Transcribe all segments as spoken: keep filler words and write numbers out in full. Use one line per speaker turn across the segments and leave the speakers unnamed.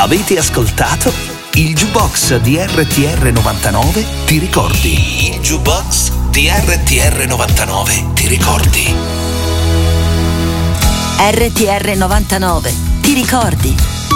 Avete ascoltato il Jukebox di R T R novantanove, ti ricordi? Il Jukebox di R T R novantanove, ti ricordi?
R T R novantanove, ti ricordi?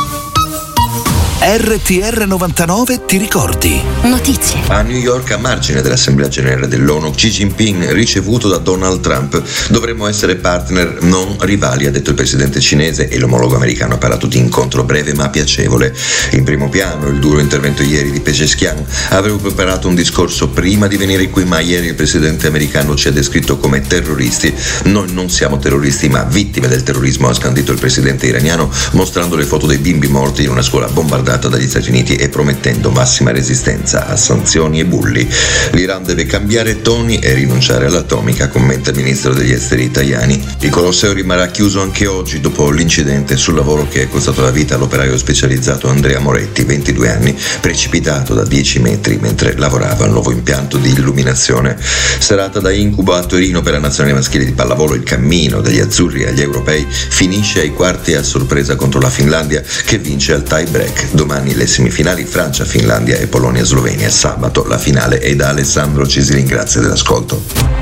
R T R novantanove, ti ricordi?
Notizie.
A New York, a margine dell'Assemblea Generale dell'ONU, Xi Jinping ricevuto da Donald Trump. Dovremmo essere partner, non rivali, ha detto il presidente cinese, e l'omologo americano ha parlato di incontro breve ma piacevole. In primo piano il duro intervento ieri di Pezeshkian. Avevo preparato un discorso prima di venire qui, ma ieri il presidente americano ci ha descritto come terroristi. Noi non siamo terroristi ma vittime del terrorismo, ha scandito il presidente iraniano, mostrando le foto dei bimbi morti in una scuola bombardata dagli Stati Uniti e promettendo massima resistenza a sanzioni e bulli. L'Iran deve cambiare toni e rinunciare all'atomica, commenta il ministro degli esteri Tajani. Il Colosseo rimarrà chiuso anche oggi dopo l'incidente sul lavoro che è costato la vita all'operaio specializzato Andrea Moretti, ventidue anni, precipitato da dieci metri mentre lavorava al nuovo impianto di illuminazione. Serata da incubo a Torino per la nazionale maschile di pallavolo. Il cammino degli azzurri agli europei finisce ai quarti a sorpresa contro la Finlandia, che vince al tie break. Domani le semifinali Francia, Finlandia e Polonia, Slovenia. Sabato la finale. E da Alessandro Cisilin, grazie dell'ascolto.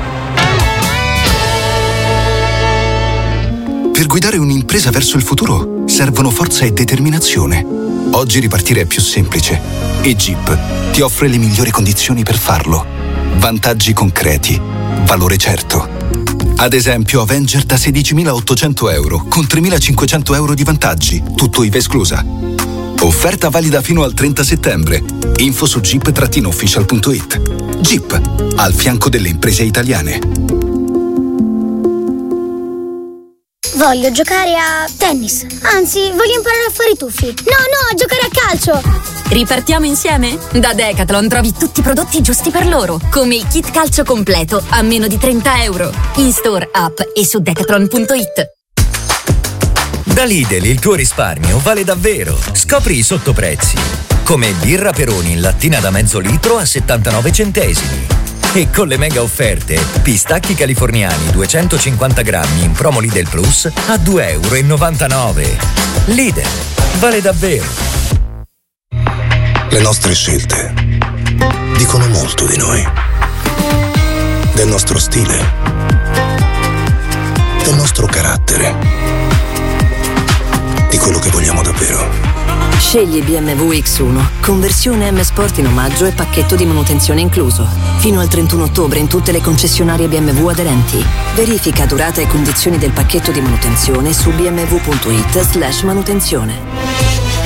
Per guidare un'impresa verso il futuro servono forza e determinazione. Oggi ripartire è più semplice e Jeep ti offre le migliori condizioni per farlo. Vantaggi concreti, valore certo. Ad esempio Avenger da sedicimilaottocento euro con tremilacinquecento euro di vantaggi, tutto I V A esclusa. Offerta valida fino al trenta settembre. Info su jeep official punto it. Jeep, al fianco delle imprese italiane.
Voglio giocare a tennis. Anzi, voglio imparare a fare i tuffi. No, no, a giocare a calcio.
Ripartiamo insieme? Da Decathlon trovi tutti i prodotti giusti per loro, come il kit calcio completo a meno di trenta euro. In store, app e su decathlon punto it.
Da Lidl il tuo risparmio vale davvero. Scopri i sottoprezzi. Come birra Peroni in lattina da mezzo litro a settantanove centesimi. E con le mega offerte, pistacchi californiani duecentocinquanta grammi in promo Lidl Plus a due e novantanove euro. Lidl, vale davvero.
Le nostre scelte dicono molto di noi. Del nostro stile. Del nostro carattere. Di quello che vogliamo davvero.
Scegli B M W X uno, conversione M Sport in omaggio e pacchetto di manutenzione incluso. Fino al trentuno ottobre in tutte le concessionarie B M W aderenti. Verifica durata e condizioni del pacchetto di manutenzione su b m w punto it slash manutenzione.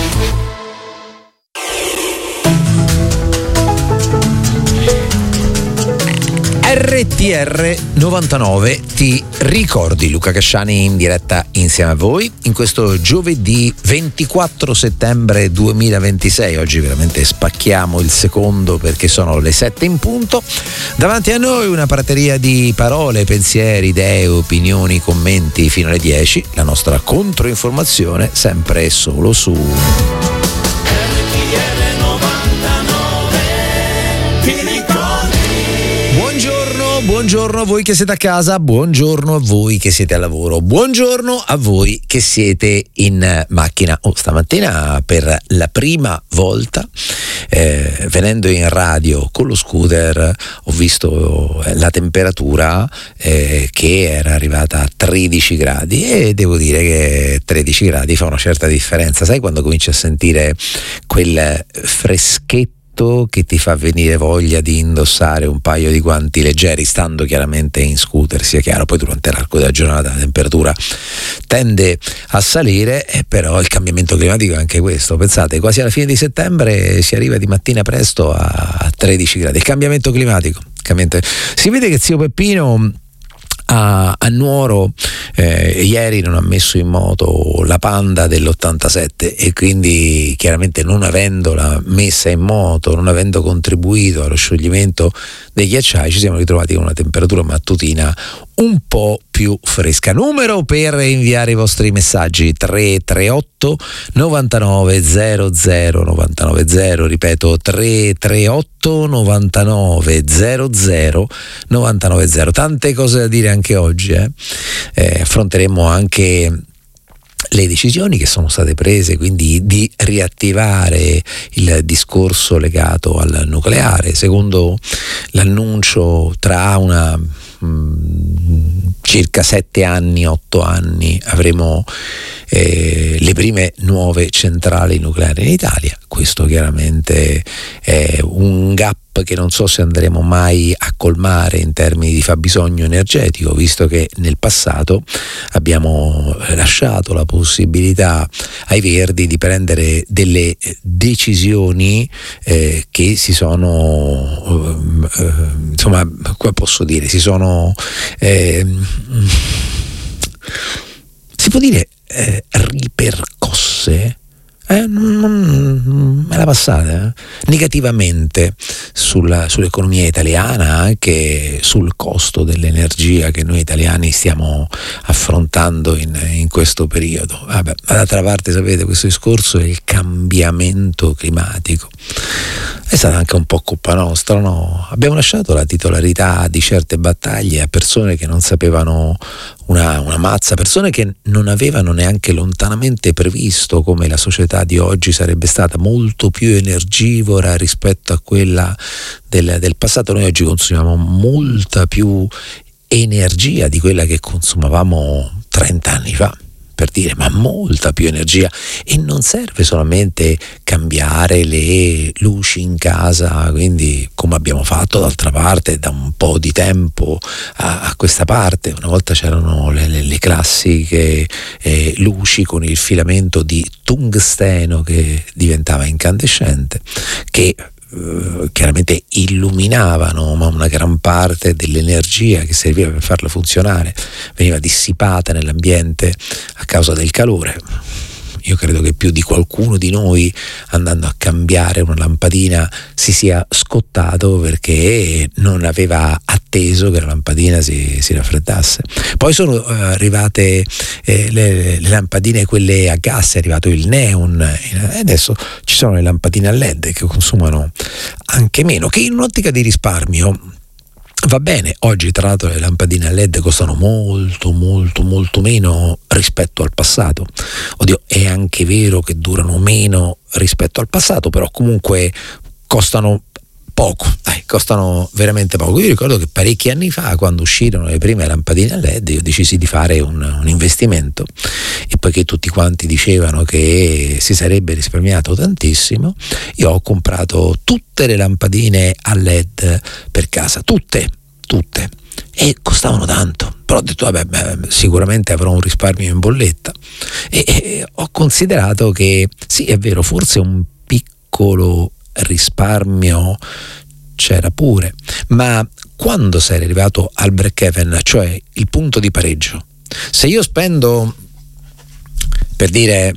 R T R novantanove, ti ricordi? Luca Casciani in diretta insieme a voi in questo giovedì ventiquattro settembre duemilaventisei. Oggi veramente spacchiamo il secondo perché sono le sette in punto. Davanti a noi una prateria di parole, pensieri, idee, opinioni, commenti fino alle dieci. La nostra controinformazione sempre e solo su buongiorno a voi che siete a casa, buongiorno a voi che siete al lavoro, buongiorno a voi che siete in macchina. Oh, stamattina per la prima volta eh, venendo in radio con lo scooter ho visto la temperatura eh, che era arrivata a tredici gradi e devo dire che tredici gradi fa una certa differenza. Sai quando cominci a sentire quel freschetto che ti fa venire voglia di indossare un paio di guanti leggeri, stando chiaramente in scooter, sia chiaro. Poi durante l'arco della giornata la temperatura tende a salire, e però il cambiamento climatico è anche questo. Pensate, quasi alla fine di settembre si arriva di mattina presto a tredici gradi. Il cambiamento climatico, cambiamento... si vede che zio Peppino A, a Nuoro eh, ieri non ha messo in moto la Panda dell'ottantasette e quindi chiaramente non avendola messa in moto, non avendo contribuito allo scioglimento dei ghiacciai, ci siamo ritrovati con una temperatura mattutina un po' più fresca. Numero per inviare i vostri messaggi: tre tre otto novantanove zero zero novantanove zero, ripeto tre tre otto novantanove zero zero novantanove zero. Tante cose da dire anche oggi, eh? Eh, affronteremo anche le decisioni che sono state prese, quindi di riattivare il discorso legato al nucleare, secondo l'annuncio tra una mh, circa sette anni, otto anni avremo eh, le prime nuove centrali nucleari in Italia. Questo chiaramente è un gap che non so se andremo mai a colmare in termini di fabbisogno energetico, visto che nel passato abbiamo lasciato la possibilità ai Verdi di prendere delle decisioni eh, che si sono eh, insomma, come posso dire, si sono eh, si può dire eh, ripercosse Eh, non me la passata eh? negativamente sulla, sull'economia italiana, anche sul costo dell'energia che noi italiani stiamo affrontando in, in questo periodo. Vabbè, dall'altra parte, sapete, questo discorso del cambiamento climatico è stata anche un po' colpa nostra, no? Abbiamo lasciato la titolarità di certe battaglie a persone che non sapevano una, una mazza, persone che non avevano neanche lontanamente previsto come la società di oggi sarebbe stata molto più energivora rispetto a quella del, del passato. Noi oggi consumiamo molta più energia di quella che consumavamo trenta anni fa, per dire, ma molta più energia, e non serve solamente cambiare le luci in casa, quindi come abbiamo fatto d'altra parte da un po' di tempo a, a questa parte. Una volta c'erano le, le, le classiche eh, luci con il filamento di tungsteno che diventava incandescente, che Uh, chiaramente illuminavano, ma una gran parte dell'energia che serviva per farla funzionare veniva dissipata nell'ambiente a causa del calore. Io credo che più di qualcuno di noi, andando a cambiare una lampadina, si sia scottato perché non aveva atteso che la lampadina si, si raffreddasse. Poi sono uh, arrivate eh, le, le lampadine, quelle a gas, è arrivato il neon, e adesso ci sono le lampadine a led che consumano anche meno, che in un'ottica di risparmio va bene. Oggi tra l'altro le lampadine a led costano molto molto molto meno rispetto al passato. Oddio, è anche vero che durano meno rispetto al passato, però comunque costano poco, dai, costano veramente poco. Io ricordo che parecchi anni fa, quando uscirono le prime lampadine a led, io decisi di fare un, un investimento, e poiché tutti quanti dicevano che si sarebbe risparmiato tantissimo, io ho comprato tutte le lampadine a led per casa, tutte, tutte, e costavano tanto. Però ho detto, vabbè, beh, sicuramente avrò un risparmio in bolletta, e, e ho considerato che sì, è vero, forse un piccolo risparmio c'era pure, ma quando sei arrivato al break even, cioè il punto di pareggio, se io spendo, per dire,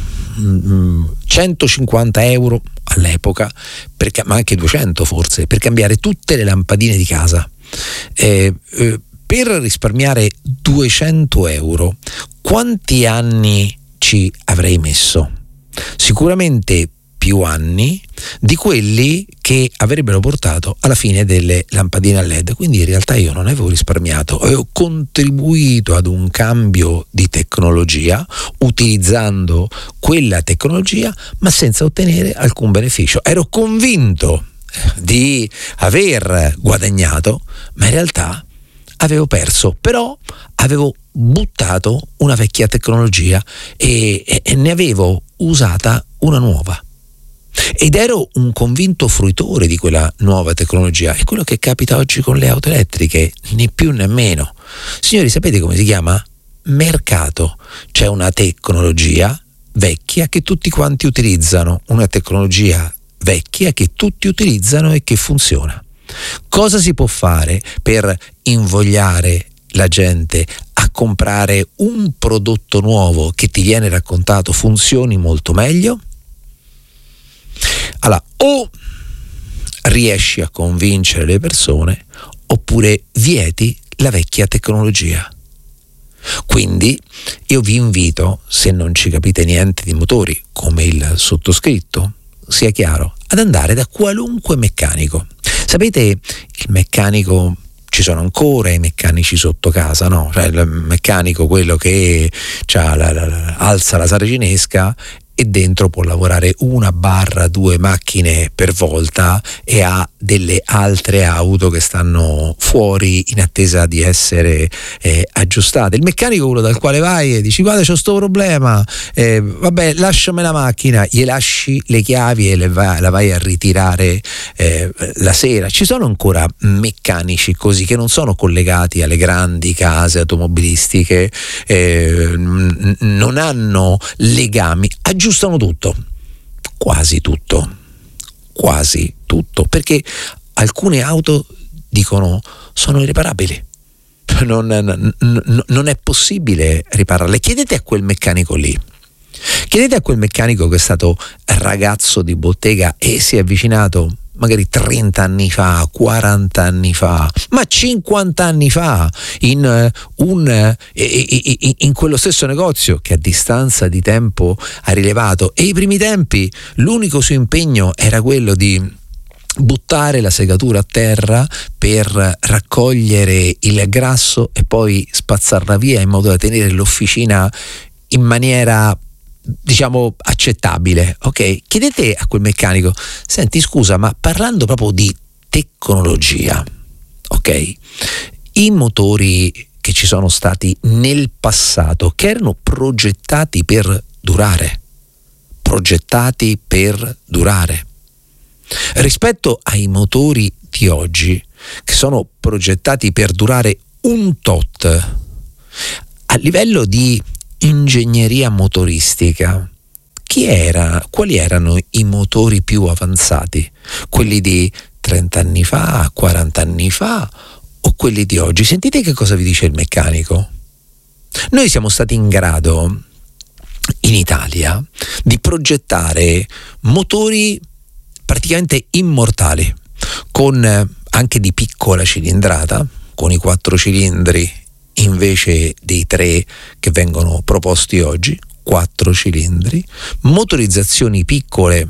centocinquanta euro all'epoca, per, ma anche duecento forse, per cambiare tutte le lampadine di casa, eh, eh, per risparmiare duecento euro, quanti anni ci avrei messo? Sicuramente più anni di quelli che avrebbero portato alla fine delle lampadine a led. Quindi in realtà io non avevo risparmiato, avevo contribuito ad un cambio di tecnologia utilizzando quella tecnologia, ma senza ottenere alcun beneficio. Ero convinto di aver guadagnato, ma in realtà avevo perso, però avevo buttato una vecchia tecnologia e, e, e ne avevo usata una nuova. Ed ero un convinto fruitore di quella nuova tecnologia. È quello che capita oggi con le auto elettriche, né più né meno. Signori, sapete come si chiama? Mercato. C'è una tecnologia vecchia che tutti quanti utilizzano, una tecnologia vecchia che tutti utilizzano e che funziona. Cosa si può fare per invogliare la gente a comprare un prodotto nuovo che ti viene raccontato funzioni molto meglio? Allora, o riesci a convincere le persone, oppure vieti la vecchia tecnologia. Quindi io vi invito, se non ci capite niente di motori come il sottoscritto, sia chiaro, ad andare da qualunque meccanico. Sapete, il meccanico ci sono ancora i meccanici sotto casa, no? Cioè il meccanico, quello che c'ha la, la, la, alza la saracinesca e dentro può lavorare una barra due macchine per volta e ha delle altre auto che stanno fuori in attesa di essere eh, aggiustate. Il meccanico, quello dal quale vai e dici guarda c'ho sto problema, eh, vabbè lasciami la macchina, gli lasci le chiavi e le va, la vai a ritirare eh, la sera. Ci sono ancora meccanici così che non sono collegati alle grandi case automobilistiche, eh, n- non hanno legami, aggiustano tutto, quasi tutto, quasi tutto, perché alcune auto dicono sono irreparabili, non, non, non è possibile ripararle. Chiedete a quel meccanico lì, chiedete a quel meccanico che è stato ragazzo di bottega e si è avvicinato magari trenta anni fa, quaranta anni fa, ma cinquanta anni fa in, uh, un, uh, in quello stesso negozio che a distanza di tempo ha rilevato, e i primi tempi l'unico suo impegno era quello di buttare la segatura a terra per raccogliere il grasso e poi spazzarla via in modo da tenere l'officina in maniera, diciamo, accettabile. Ok, chiedete a quel meccanico: senti scusa, ma parlando proprio di tecnologia, ok, i motori che ci sono stati nel passato, che erano progettati per durare progettati per durare rispetto ai motori di oggi che sono progettati per durare un tot, a livello di ingegneria motoristica, chi era, quali erano i motori più avanzati? Quelli di trenta anni fa, quaranta anni fa o quelli di oggi? Sentite che cosa vi dice il meccanico. Noi siamo stati in grado in Italia di progettare motori praticamente immortali, con anche di piccola cilindrata, con i quattro cilindri invece dei tre che vengono proposti oggi, quattro cilindri, motorizzazioni piccole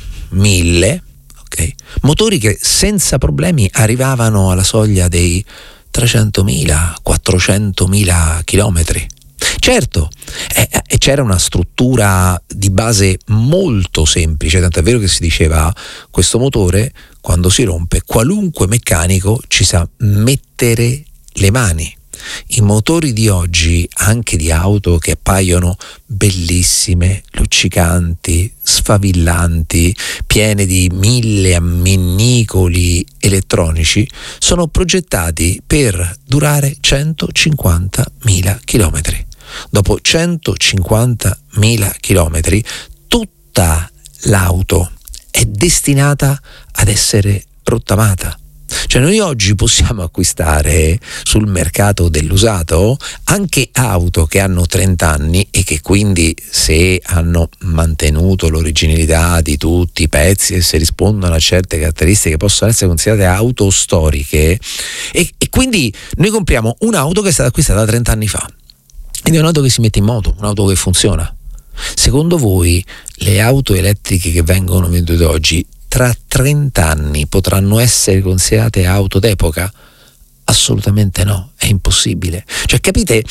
mille, ok, motori che senza problemi arrivavano alla soglia dei trecentomila, quattrocentomila chilometri. Certo, eh, eh, c'era una struttura di base molto semplice, tanto è vero che si diceva: questo motore quando si rompe qualunque meccanico ci sa mettere le mani. I motori di oggi, anche di auto che appaiono bellissime, luccicanti, sfavillanti, piene di mille ammennicoli elettronici, sono progettati per durare centocinquantamila chilometri. Dopo centocinquantamila chilometri tutta l'auto è destinata ad essere rottamata. Cioè noi oggi possiamo acquistare sul mercato dell'usato anche auto che hanno trenta anni e che quindi, se hanno mantenuto l'originalità di tutti i pezzi e se rispondono a certe caratteristiche, possono essere considerate auto storiche, e, e quindi noi compriamo un'auto che è stata acquistata trenta anni fa ed è un'auto che si mette in moto, un'auto che funziona. Secondo voi le auto elettriche che vengono vendute oggi tra trenta anni potranno essere considerate auto d'epoca? Assolutamente no, è impossibile. Cioè, capite,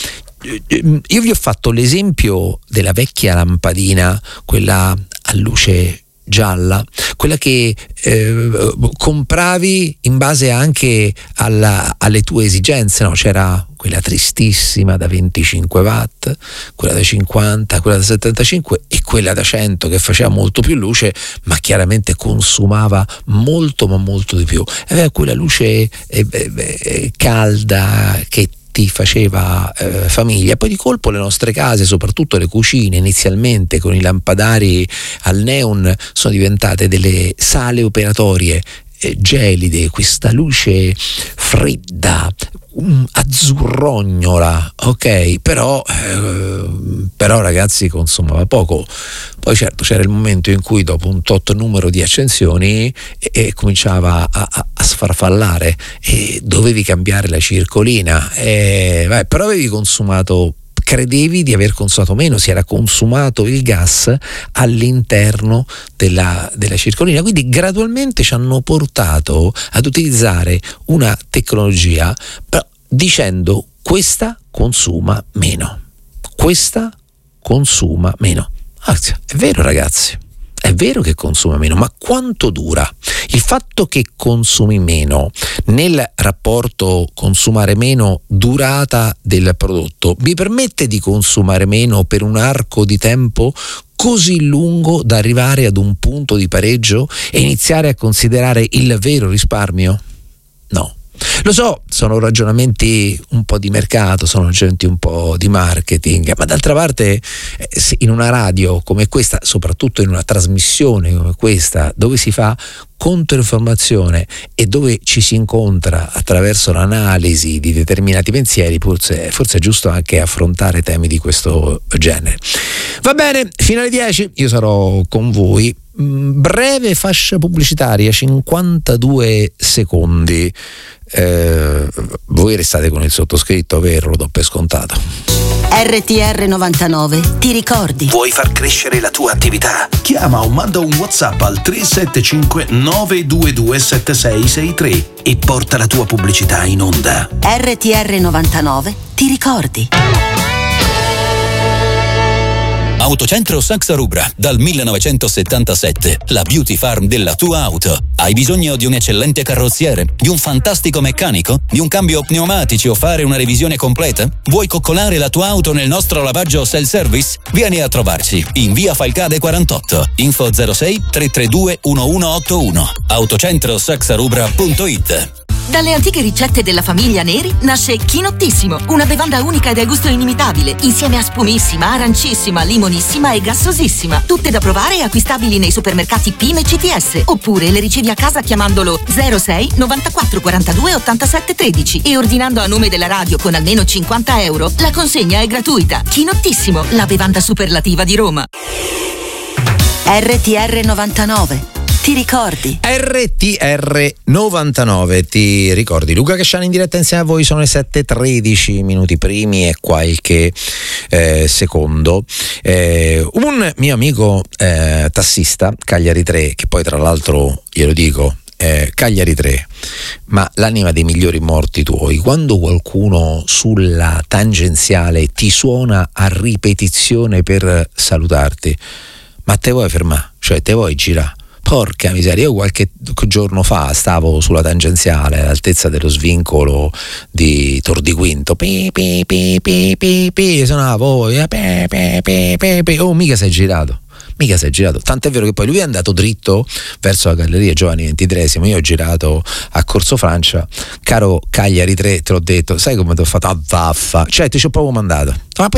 io vi ho fatto l'esempio della vecchia lampadina, quella a luce gialla, quella che eh, compravi in base anche alla, alle tue esigenze, no? C'era quella tristissima da venticinque watt, quella da cinquanta, quella da settantacinque e quella da cento che faceva molto più luce ma chiaramente consumava molto ma molto di più. Aveva quella luce eh, eh, calda che ti faceva eh, famiglia. Poi di colpo le nostre case, soprattutto le cucine, inizialmente con i lampadari al neon, sono diventate delle sale operatorie eh, gelide, questa luce fredda, um, azzurrognola, ok, però eh, però ragazzi consumava poco. Poi certo c'era il momento in cui dopo un tot numero di accensioni e, e cominciava a, a, a sfarfallare e dovevi cambiare la circolina, e, beh, però avevi consumato credevi di aver consumato meno, si era consumato il gas all'interno della, della circolina, quindi gradualmente ci hanno portato ad utilizzare una tecnologia però dicendo questa consuma meno, questa consuma meno. Ah, è vero ragazzi, è vero che consuma meno, ma quanto dura? Il fatto che consumi meno nel rapporto consumare meno durata del prodotto vi permette di consumare meno per un arco di tempo così lungo da arrivare ad un punto di pareggio e iniziare a considerare il vero risparmio? No. Lo so, sono ragionamenti un po' di mercato, sono ragionamenti un po' di marketing, ma d'altra parte eh, in una radio come questa, soprattutto in una trasmissione come questa, dove si fa controinformazione e dove ci si incontra attraverso l'analisi di determinati pensieri, forse, forse è giusto anche affrontare temi di questo genere. Va bene, fino alle dieci io sarò con voi. Breve fascia pubblicitaria, cinquantadue secondi. Eh, voi restate con il sottoscritto, vero? Lo do per scontato.
R T R novantanove, ti ricordi?
Vuoi far crescere la tua attività? Chiama o manda un WhatsApp al tre sette cinque nove due due sette sei sei tre e porta la tua pubblicità in onda.
R T R novantanove, ti ricordi?
Autocentro Saxa Rubra, dal millenovecentosettantasette, la beauty farm della tua auto. Hai bisogno di un eccellente carrozziere, di un fantastico meccanico, di un cambio pneumatici o fare una revisione completa? Vuoi coccolare la tua auto nel nostro lavaggio self-service? Vieni a trovarci in via Falcade quarantotto, info zero sei tre tre due uno uno otto uno, autocentro saxa rubra punto it.
Dalle antiche ricette della famiglia Neri nasce Chinottissimo, una bevanda unica e dal gusto inimitabile, insieme a spumissima, arancissima, limonissima e gassosissima. Tutte da provare e acquistabili nei supermercati P I M e C T S, oppure le ricevi a casa chiamandolo zero sei novantaquattro quarantadue ottantasette tredici e ordinando a nome della radio con almeno cinquanta euro. La consegna è gratuita. Chinottissimo, la bevanda superlativa di Roma.
R T R novantanove. Ti ricordi?
R T R novantanove, ti ricordi? Luca Casciani in diretta insieme a voi, sono le sette e tredici minuti primi e qualche eh, secondo. Eh, un mio amico eh, tassista, Cagliari tre, che poi tra l'altro glielo dico, eh, Cagliari tre, ma l'anima dei migliori morti tuoi, quando qualcuno sulla tangenziale ti suona a ripetizione per salutarti, ma te vuoi fermare? Cioè te vuoi girare? Porca miseria, io qualche giorno fa stavo sulla tangenziale all'altezza dello svincolo di Tor di Quinto, pi pi pi pi pi pi, suonavo, pi pi pi pi pi, oh mica sei girato. Mica si è girato, tant'è vero che poi lui è andato dritto verso la Galleria Giovanni ventitreesimo, io ho girato a Corso Francia. Caro Cagliari tre, te l'ho detto, sai come ti ho fatto? Ah, vaffa, cioè ti ci ho proprio mandato.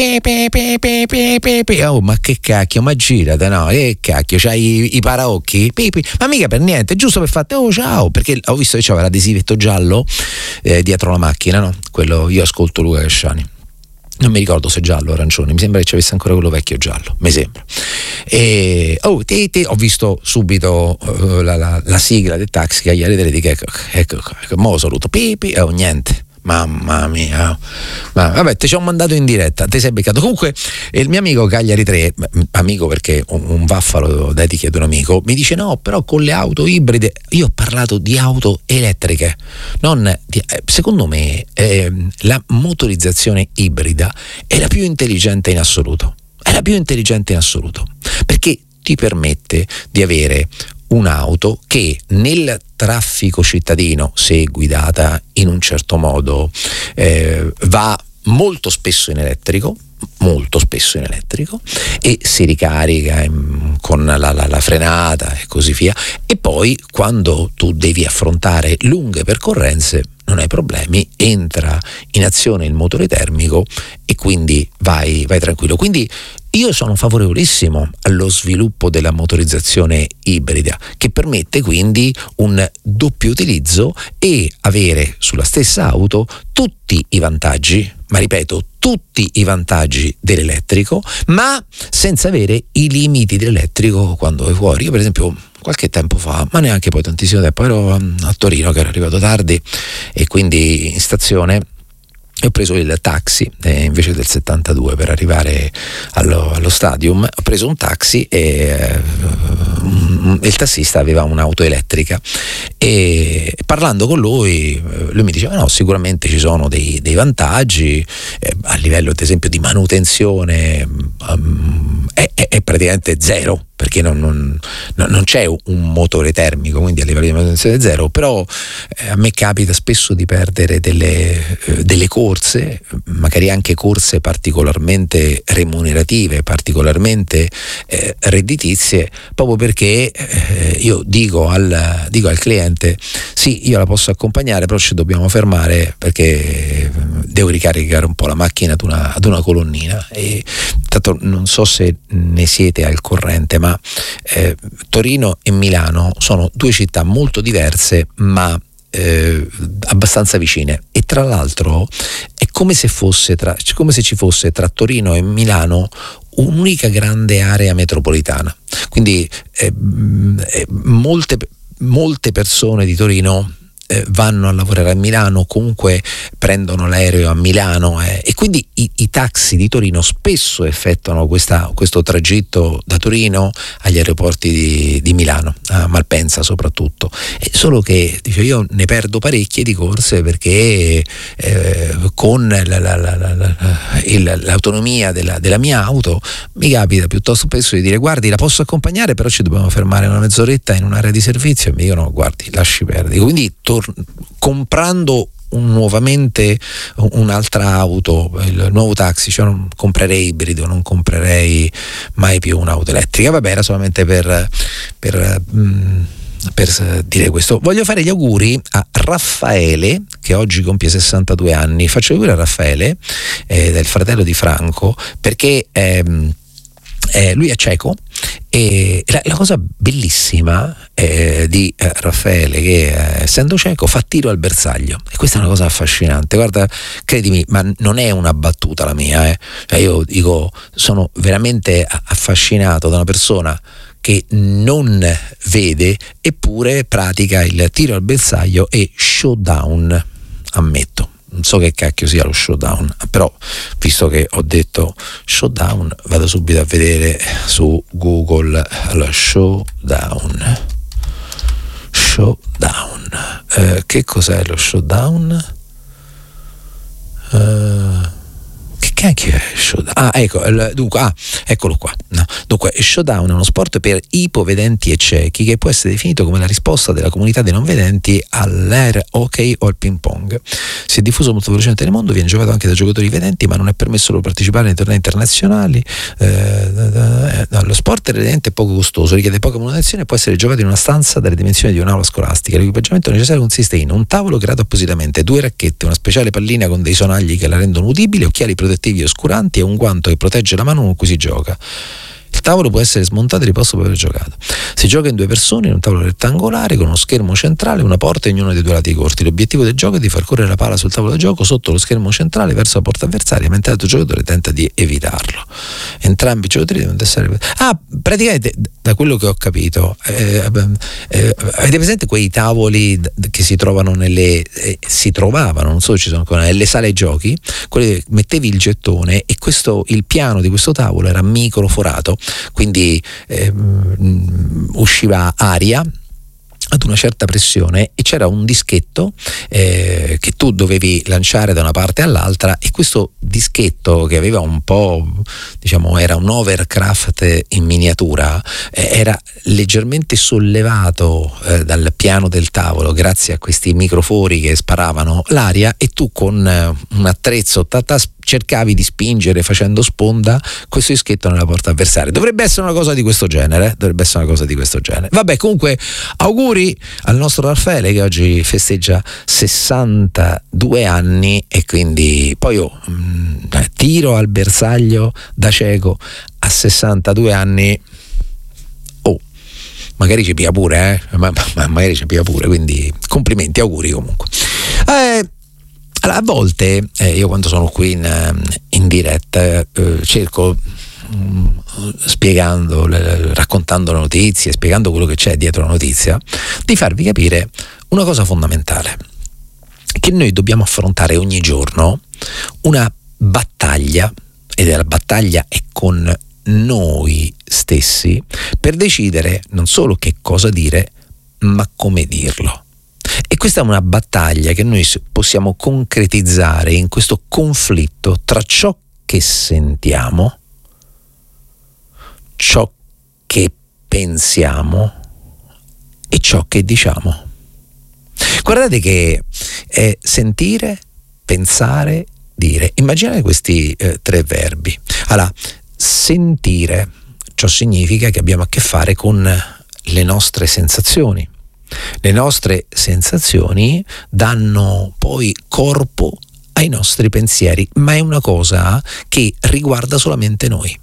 Oh, ma che cacchio, ma girate, no? Che cacchio, c'hai i, i paraocchi? Ma mica per niente, giusto per fare oh ciao, perché ho visto che c'aveva l'adesivetto giallo eh, dietro la macchina, no? Quello, io ascolto Luca Casciani. Non mi ricordo se giallo o arancione, mi sembra che ci avesse ancora quello vecchio giallo, mi sembra. E oh, te, te, ho visto subito uh, la, la, la sigla del taxi, Cagliari tre, dico ecco, ecco, ecco, mo saluto, pipi, oh niente. Mamma mia, ma vabbè, te ci ho mandato in diretta, te sei beccato. Comunque il mio amico Cagliari tre, amico perché un, un vaffalo dedichi ad un amico, mi dice no, però con le auto ibride, io ho parlato di auto elettriche, non di, secondo me eh, la motorizzazione ibrida è la più intelligente in assoluto, è la più intelligente in assoluto, perché ti permette di avere un'auto che nel traffico cittadino, se guidata in un certo modo, eh, va molto spesso in elettrico, molto spesso in elettrico, e si ricarica in, con la, la, la frenata e così via, e poi quando tu devi affrontare lunghe percorrenze non hai problemi, entra in azione il motore termico e quindi vai, vai tranquillo. Quindi io sono favorevolissimo allo sviluppo della motorizzazione ibrida, che permette quindi un doppio utilizzo e avere sulla stessa auto tutti i vantaggi, ma ripeto, tutti i vantaggi dell'elettrico, ma senza avere i limiti dell'elettrico quando è fuori. Io per esempio qualche tempo fa, ma neanche poi tantissimo tempo, ero a Torino, che ero arrivato tardi e quindi in stazione ho preso il taxi eh, invece del settantadue per arrivare allo, allo stadium. Ho preso un taxi e eh, il tassista aveva un'auto elettrica e parlando con lui lui mi diceva no, sicuramente ci sono dei, dei vantaggi eh, a livello ad esempio di manutenzione um, è, è, è praticamente zero, perché non, non, non c'è un motore termico, quindi a livello di manutenzione è zero, però eh, a me capita spesso di perdere delle, eh, delle corse, magari anche corse particolarmente remunerative, particolarmente eh, redditizie, proprio perché eh, io dico al, dico al cliente sì, io la posso accompagnare, però ci dobbiamo fermare perché devo ricaricare un po' la macchina ad una, ad una colonnina. E tanto non so se ne siete al corrente, ma eh, Torino e Milano sono due città molto diverse ma eh, abbastanza vicine, e tra l'altro è come se fosse tra, come se ci fosse tra Torino e Milano un'unica grande area metropolitana, quindi eh, eh, molte, molte persone di Torino Eh, vanno a lavorare a Milano, comunque prendono l'aereo a Milano eh, e quindi i, i taxi di Torino spesso effettuano questa, questo tragitto da Torino agli aeroporti di, di Milano, a Malpensa soprattutto, eh, solo che dice, io ne perdo parecchie di corse perché eh, con la, la, la, la, la, il, l'autonomia della, della mia auto mi capita piuttosto spesso di dire guardi, la posso accompagnare, però ci dobbiamo fermare una mezz'oretta in un'area di servizio, e mi dicono guardi, lasci perdere. Quindi tor- comprando un, nuovamente un'altra auto, il nuovo taxi, cioè non comprerei ibrido, non comprerei mai più un'auto elettrica. Vabbè, era solamente per, per, per dire questo. Voglio fare gli auguri a Raffaele, che oggi compie sessantadue anni. Faccio gli auguri a Raffaele, eh, del fratello di Franco, perché ehm, eh, lui è cieco. E la, la cosa bellissima eh, di eh, Raffaele, che eh, essendo cieco fa tiro al bersaglio, e questa è una cosa affascinante. Guarda, credimi, ma non è una battuta la mia, eh. Cioè io dico, sono veramente affascinato da una persona che non vede eppure pratica il tiro al bersaglio e showdown, ammetto. Non so che cacchio sia lo showdown, però visto che ho detto showdown vado subito a vedere su Google. Allora, showdown showdown eh, che cos'è lo showdown? Uh, che cacchio è showdown? Ah, ecco, il, dunque, ah, eccolo qua. No. Dunque, il showdown è uno sport per ipovedenti e ciechi che può essere definito come la risposta della comunità dei non vedenti all'air hockey o al ping pong. Si è diffuso molto velocemente nel mondo, viene giocato anche da giocatori vedenti, ma non è permesso loro partecipare nei tornei internazionali. Eh, no, lo sport è relativamente poco costoso, richiede poca manutenzione e può essere giocato in una stanza dalle dimensioni di un'aula scolastica. L'equipaggiamento necessario consiste in un tavolo creato appositamente, due racchette, una speciale pallina con dei sonagli che la rendono udibile, occhiali protettivi oscuranti e un guanto che protegge la mano con cui si gioca. Il tavolo può essere smontato e riposto dopo aver giocato. Si gioca in due persone in un tavolo rettangolare con uno schermo centrale e una porta in ognuno dei due lati corti. L'obiettivo del gioco è di far correre la palla sul tavolo da gioco sotto lo schermo centrale verso la porta avversaria, mentre l'altro giocatore tenta di evitarlo. Entrambi i giocatori devono essere... Ah, praticamente, da quello che ho capito, eh, eh, avete presente quei tavoli che si trovano nelle... Eh, si trovavano, non so se ci sono ancora, nelle sale giochi, quelli mettevi il gettone e questo, il piano di questo tavolo era microforato, quindi eh, usciva aria ad una certa pressione e c'era un dischetto eh, che tu dovevi lanciare da una parte all'altra, e questo dischetto, che aveva un po', diciamo, era un hovercraft in miniatura, eh, era leggermente sollevato eh, dal piano del tavolo grazie a questi microfori che sparavano l'aria, e tu con eh, un attrezzo tata, cercavi di spingere facendo sponda questo dischetto nella porta avversaria. Dovrebbe essere una cosa di questo genere, eh? dovrebbe essere una cosa di questo genere. Vabbè, comunque auguri al nostro Raffaele, che oggi festeggia sessantadue anni, e quindi poi io mh, tiro al bersaglio da cieco a sessantadue anni. Oh, magari ci pia pure, eh? ma, ma magari ci pia pure, quindi complimenti, auguri comunque. Eh, Allora, a volte eh, io quando sono qui in, in diretta eh, cerco mh, spiegando, le, raccontando le notizie, spiegando quello che c'è dietro la notizia, di farvi capire una cosa fondamentale, che noi dobbiamo affrontare ogni giorno una battaglia, ed è la battaglia è con noi stessi, per decidere non solo che cosa dire, ma come dirlo. E questa è una battaglia che noi possiamo concretizzare in questo conflitto tra ciò che sentiamo, ciò che pensiamo e ciò che diciamo. Guardate che è sentire, pensare, dire. Immaginate questi eh, tre verbi. Allora, sentire, ciò significa che abbiamo a che fare con le nostre sensazioni. Le nostre sensazioni danno poi corpo ai nostri pensieri, ma è una cosa che riguarda solamente noi.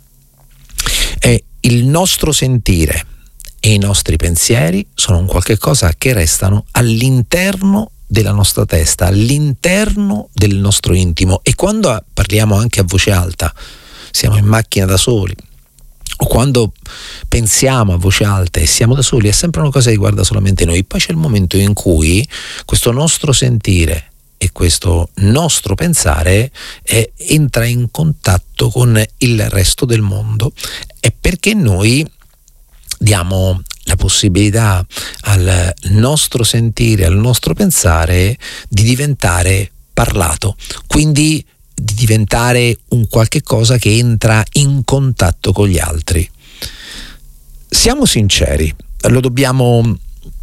È il nostro sentire e i nostri pensieri sono un qualche cosa che restano all'interno della nostra testa, all'interno del nostro intimo. E quando parliamo anche a voce alta, siamo in macchina da soli, o quando pensiamo a voce alta e siamo da soli, è sempre una cosa che riguarda solamente noi. Poi c'è il momento in cui questo nostro sentire e questo nostro pensare eh, entra in contatto con il resto del mondo. È perché noi diamo la possibilità al nostro sentire, al nostro pensare di diventare parlato, quindi di diventare un qualche cosa che entra in contatto con gli altri. Siamo sinceri, lo dobbiamo,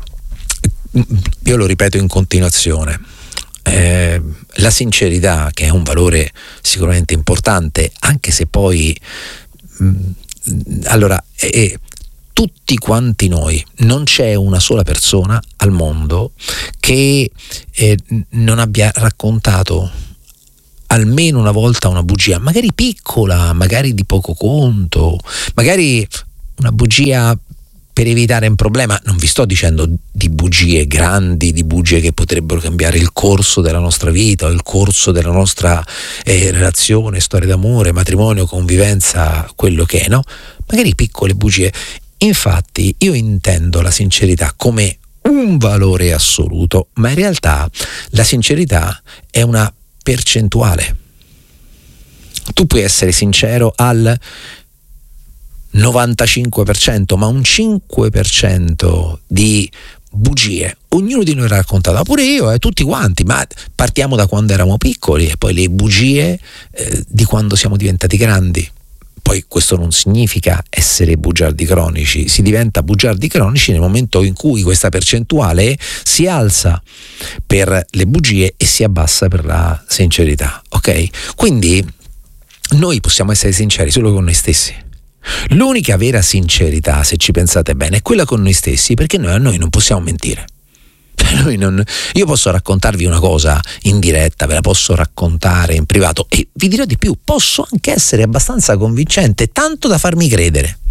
io lo ripeto in continuazione, eh, la sincerità, che è un valore sicuramente importante, anche se poi mh, allora è, tutti quanti noi, non c'è una sola persona al mondo che eh, non abbia raccontato almeno una volta una bugia, magari piccola, magari di poco conto, magari una bugia per evitare un problema. Non vi sto dicendo di bugie grandi, di bugie che potrebbero cambiare il corso della nostra vita o il corso della nostra eh, relazione, storia d'amore, matrimonio, convivenza, quello che è, no? Magari piccole bugie. Infatti io intendo la sincerità come un valore assoluto, ma in realtà la sincerità è una percentuale. Tu puoi essere sincero al novantacinque per cento, ma un cinque per cento di bugie ognuno di noi ha raccontato, pure io, eh, tutti quanti, ma partiamo da quando eravamo piccoli e poi le bugie eh, di quando siamo diventati grandi. Poi questo non significa essere bugiardi cronici, si diventa bugiardi cronici nel momento in cui questa percentuale si alza per le bugie e si abbassa per la sincerità, ok? Quindi noi possiamo essere sinceri solo con noi stessi. L'unica vera sincerità, se ci pensate bene, è quella con noi stessi, perché noi a noi non possiamo mentire. Noi non, io posso raccontarvi una cosa in diretta, ve la posso raccontare in privato e vi dirò di più, posso anche essere abbastanza convincente, tanto da farmi credere.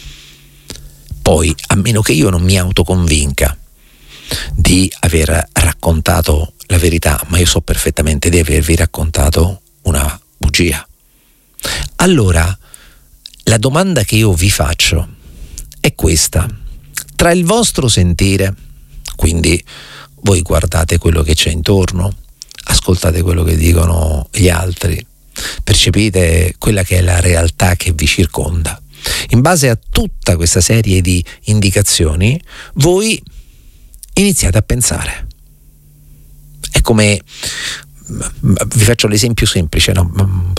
Poi, a meno che io non mi autoconvinca di aver raccontato la verità, ma io so perfettamente di avervi raccontato una bugia, allora la domanda che io vi faccio è questa: tra il vostro sentire, quindi voi guardate quello che c'è intorno, ascoltate quello che dicono gli altri, percepite quella che è la realtà che vi circonda. In base a tutta questa serie di indicazioni, voi iniziate a pensare. È come, vi faccio l'esempio semplice, no?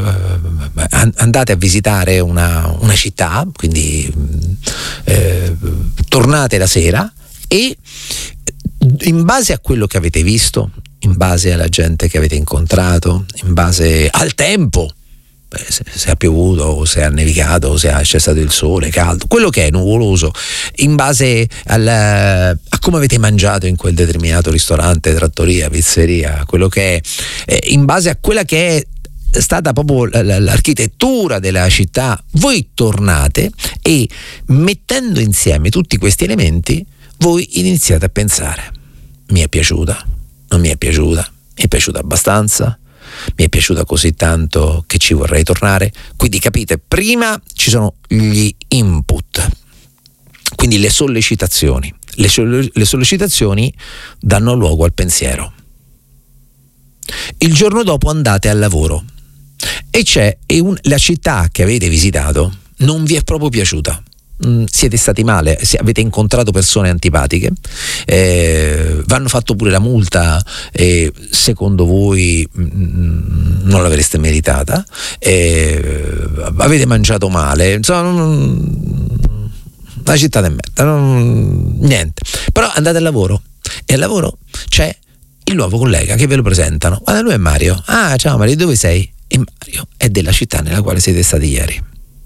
Andate a visitare una, una città, quindi eh, tornate la sera e in base a quello che avete visto, in base alla gente che avete incontrato, in base al tempo, se, se ha piovuto, se ha nevicato, se ha, c'è stato il sole, caldo, quello che è, nuvoloso, in base al, a come avete mangiato in quel determinato ristorante, trattoria, pizzeria, quello che è, eh, in base a quella che è stata proprio l'architettura della città, voi tornate e mettendo insieme tutti questi elementi voi iniziate a pensare: mi è piaciuta, non mi è piaciuta, mi è piaciuta abbastanza, mi è piaciuta così tanto che ci vorrei tornare. Quindi capite, prima ci sono gli input, quindi le sollecitazioni. Le, le sollecitazioni danno luogo al pensiero il giorno dopo andate al lavoro e c'è e un, la città che avete visitato non vi è proprio piaciuta. Mm, siete stati male, se avete incontrato persone antipatiche, eh, vanno fatto pure la multa e secondo voi mm, non l'avreste meritata, eh, avete mangiato male, insomma non, la città è merda, non, niente, però andate al lavoro e al lavoro c'è il nuovo collega che ve lo presentano. Guarda, lui è Mario. Ah, ciao Mario, dove sei? E Mario è della città nella quale siete stati ieri.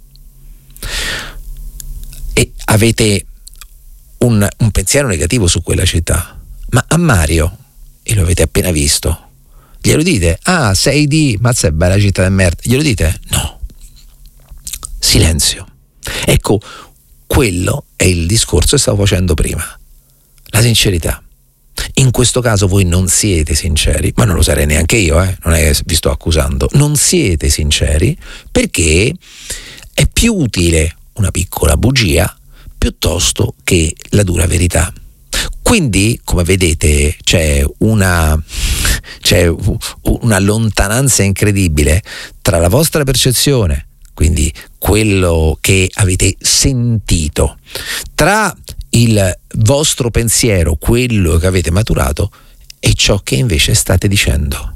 E avete un, un pensiero negativo su quella città, ma a Mario, e lo avete appena visto, glielo dite? Ah, sei di mazza è bella città di merda, glielo dite? No, silenzio. Ecco, quello è il discorso che stavo facendo prima, la sincerità. In questo caso voi non siete sinceri, ma non lo sarei neanche io, eh? Non è che vi sto accusando, non siete sinceri perché è più utile una piccola bugia piuttosto che la dura verità. Quindi, come vedete, c'è una c'è una lontananza incredibile tra la vostra percezione, quindi quello che avete sentito, tra il vostro pensiero, quello che avete maturato, e ciò che invece state dicendo.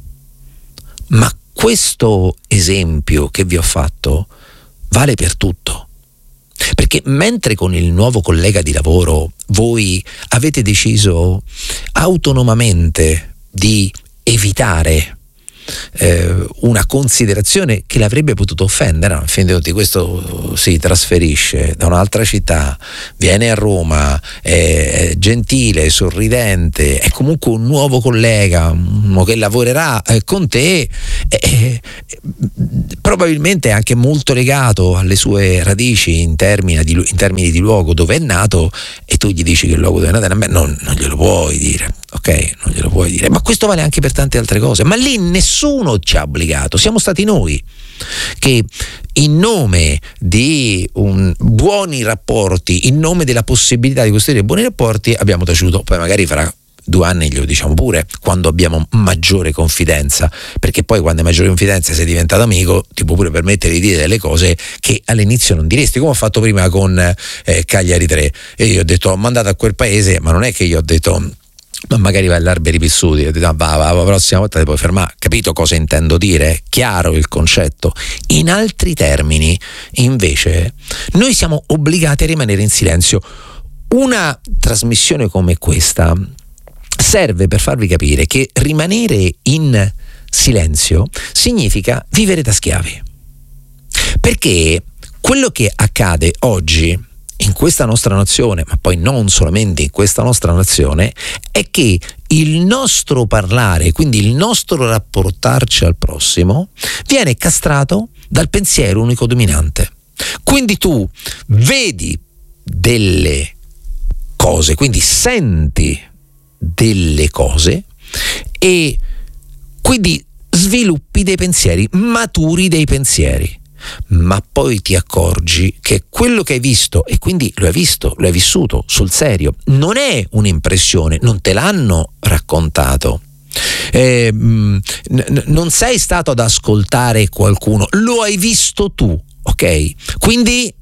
Ma questo esempio che vi ho fatto vale per tutto. Perché mentre con il nuovo collega di lavoro voi avete deciso autonomamente di evitare eh, una considerazione che l'avrebbe potuto offendere, no? In fin dei conti questo si trasferisce da un'altra città, viene a Roma, è gentile, sorridente, è comunque un nuovo collega, uno che lavorerà eh, con te, eh, probabilmente anche molto legato alle sue radici in termini di, in termini di luogo dove è nato, e tu gli dici che il luogo dove è nato, non, non glielo puoi dire, ok? Non glielo puoi dire, ma questo vale anche per tante altre cose. Ma lì nessuno ci ha obbligato, siamo stati noi che in nome di un, buoni rapporti, in nome della possibilità di costruire buoni rapporti, abbiamo taciuto. Poi magari fra due anni glielo diciamo pure, quando abbiamo maggiore confidenza, perché poi quando hai maggiore confidenza sei diventato amico, ti può pure permettere di dire delle cose che all'inizio non diresti, come ho fatto prima con eh, Cagliari tre, e io ho detto ho mandato a quel paese, ma non è che io ho detto ma magari vai all'Arberi Pissuti, ho detto ah, va, va, la prossima volta ti puoi fermare. Capito cosa intendo dire? Chiaro il concetto. In altri termini, invece, noi siamo obbligati a rimanere in silenzio. Una trasmissione come questa serve per farvi capire che rimanere in silenzio significa vivere da schiavi, perché quello che accade oggi in questa nostra nazione, ma poi non solamente in questa nostra nazione, è che il nostro parlare, quindi il nostro rapportarci al prossimo, viene castrato dal pensiero unico dominante. Quindi tu vedi delle cose, quindi senti delle cose e quindi sviluppi dei pensieri, maturi dei pensieri, ma poi ti accorgi che quello che hai visto, e quindi lo hai visto, lo hai vissuto sul serio, non è un'impressione, non te l'hanno raccontato, eh, n- non sei stato ad ascoltare qualcuno, lo hai visto tu, ok? Quindi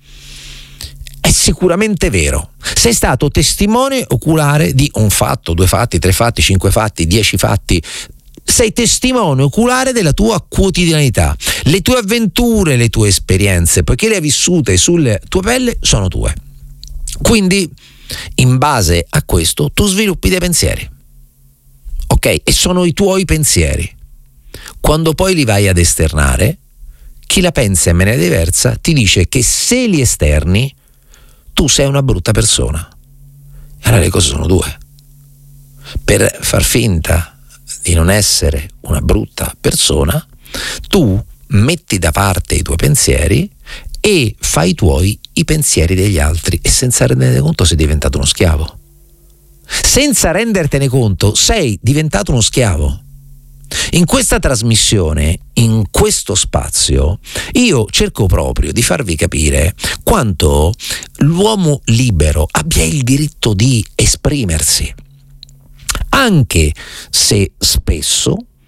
è sicuramente vero. Sei stato testimone oculare di un fatto, due fatti, tre fatti, cinque fatti, dieci fatti. Sei testimone oculare della tua quotidianità. Le tue avventure, le tue esperienze, poiché le hai vissute sulle tue pelle, sono tue. Quindi, in base a questo, tu sviluppi dei pensieri. Ok? E sono i tuoi pensieri. Quando poi li vai ad esternare, chi la pensa in maniera diversa ti dice che se li esterni, tu sei una brutta persona. Allora le cose sono due. Per far finta di non essere una brutta persona, tu metti da parte i tuoi pensieri e fai tuoi i pensieri degli altri, e senza rendertene conto sei diventato uno schiavo. Senza rendertene conto sei diventato uno schiavo. In questa trasmissione, in questo spazio, io cerco proprio di farvi capire quanto l'uomo libero abbia il diritto di esprimersi, anche se spesso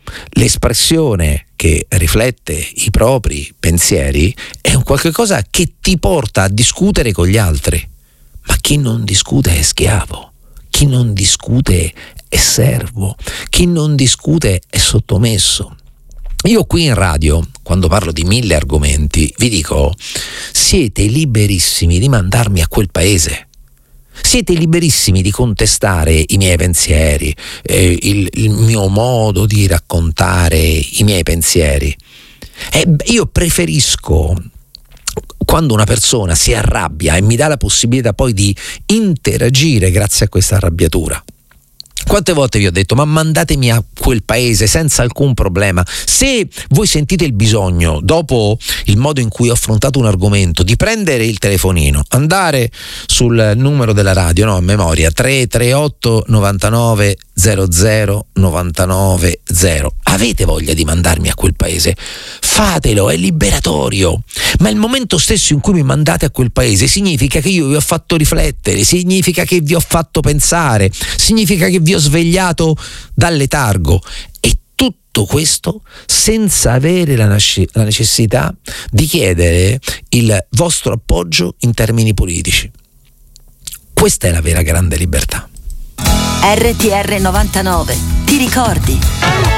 l'espressione che riflette i propri pensieri è un qualche cosa che ti porta a discutere con gli altri. Ma chi non discute è schiavo, chi non discute è servo, chi non discute è sottomesso. Io qui in radio, quando parlo di mille argomenti, vi dico: siete liberissimi di mandarmi a quel paese. Siete liberissimi di contestare i miei pensieri, eh, il, il mio modo di raccontare i miei pensieri. E io preferisco, quando una persona si arrabbia e mi dà la possibilità poi di interagire grazie a questa arrabbiatura. Quante volte vi ho detto: ma mandatemi a quel paese senza alcun problema. Se voi sentite il bisogno, dopo il modo in cui ho affrontato un argomento, di prendere il telefonino, andare sul numero della radio, no, a memoria, tre tre otto novantanove zero zero novantanove zero, avete voglia di mandarmi a quel paese? Fatelo, è liberatorio. Ma il momento stesso in cui mi mandate a quel paese significa che io vi ho fatto riflettere, significa che vi ho fatto pensare, significa che vi ho svegliato dal letargo, e tutto questo senza avere la, nasce- la necessità di chiedere il vostro appoggio in termini politici. Questa è la vera grande libertà.
R T R novantanove, ti ricordi?